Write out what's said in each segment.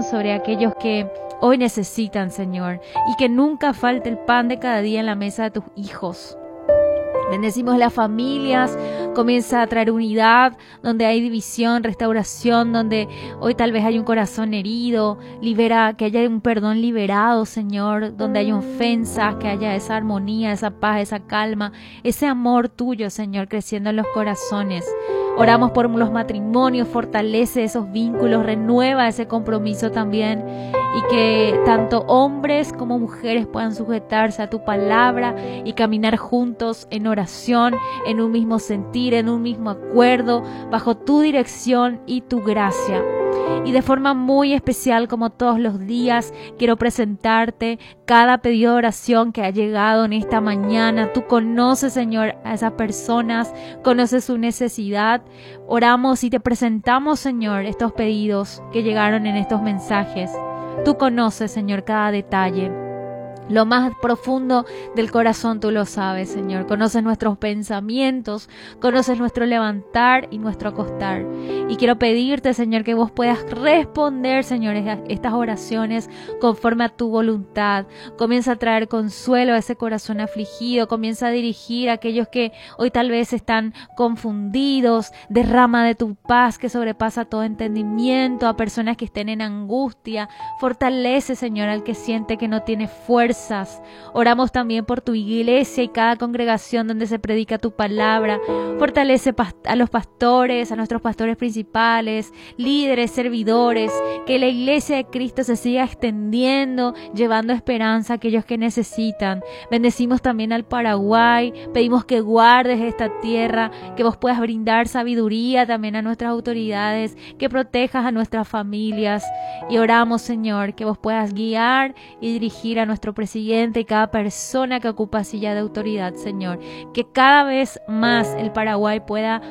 sobre aquellos que hoy necesitan, Señor, y que nunca falte el pan de cada día en la mesa de tus hijos. Bendecimos las familias, comienza a traer unidad, donde hay división, restauración, donde hoy tal vez hay un corazón herido, libera, que haya un perdón liberado, Señor, donde hay ofensas, que haya esa armonía, esa paz, esa calma, ese amor tuyo, Señor, creciendo en los corazones. Oramos por los matrimonios, fortalece esos vínculos, renueva ese compromiso también, y que tanto hombres como mujeres puedan sujetarse a tu palabra y caminar juntos en oración, en un mismo sentir, en un mismo acuerdo, bajo tu dirección y tu gracia. Y de forma muy especial, como todos los días, quiero presentarte cada pedido de oración que ha llegado en esta mañana. Tú conoces, Señor, a esas personas, conoces su necesidad. Oramos y te presentamos, Señor, estos pedidos que llegaron en estos mensajes. Tú conoces, Señor, cada detalle. Lo más profundo del corazón tú lo sabes, Señor. Conoces nuestros pensamientos, conoces nuestro levantar y nuestro acostar. Y quiero pedirte, Señor, que vos puedas responder, Señor, estas oraciones conforme a tu voluntad. Comienza a traer consuelo a ese corazón afligido. Comienza a dirigir a aquellos que hoy tal vez están confundidos. Derrama de tu paz que sobrepasa todo entendimiento a personas que estén en angustia. Fortalece, Señor, al que siente que no tiene fuerza. Oramos también por tu iglesia y cada congregación donde se predica tu palabra. Fortalece a los pastores, a nuestros pastores principales, líderes, servidores, que la iglesia de Cristo se siga extendiendo, llevando esperanza a aquellos que necesitan. Bendecimos también al Paraguay, pedimos que guardes esta tierra, que vos puedas brindar sabiduría también a nuestras autoridades, que protejas a nuestras familias, y oramos, Señor, que vos puedas guiar y dirigir a nuestro presidente y cada persona que ocupa silla de autoridad, Señor, que cada vez más el Paraguay pueda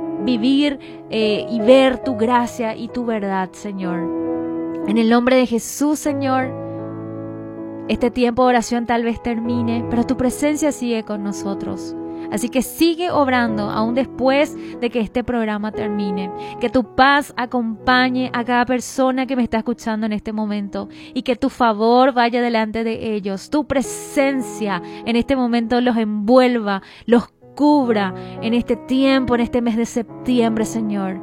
vivir y ver tu gracia y tu verdad, Señor. En el nombre de Jesús, Señor, este tiempo de oración tal vez termine, pero tu presencia sigue con nosotros. Así que sigue obrando aún después de que este programa termine. Que tu paz acompañe a cada persona que me está escuchando en este momento y que tu favor vaya delante de ellos. Tu presencia en este momento los envuelva, los cubra en este tiempo, en este mes de septiembre, Señor.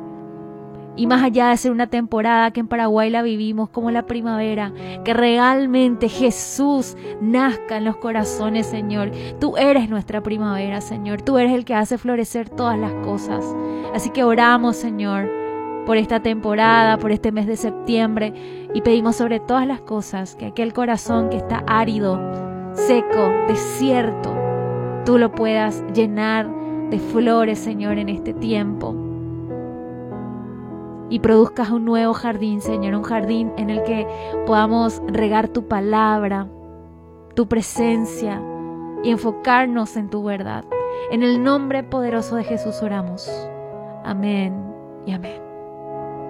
Y más allá de ser una temporada que en Paraguay la vivimos como la primavera, que realmente Jesús nazca en los corazones, Señor. Tú eres nuestra primavera, Señor. Tú eres el que hace florecer todas las cosas. Así que oramos, Señor, por esta temporada, por este mes de septiembre, y pedimos sobre todas las cosas que aquel corazón que está árido, seco, desierto, tú lo puedas llenar de flores, Señor, en este tiempo. Y produzcas un nuevo jardín, Señor, un jardín en el que podamos regar tu palabra, tu presencia y enfocarnos en tu verdad. En el nombre poderoso de Jesús oramos. Amén y amén.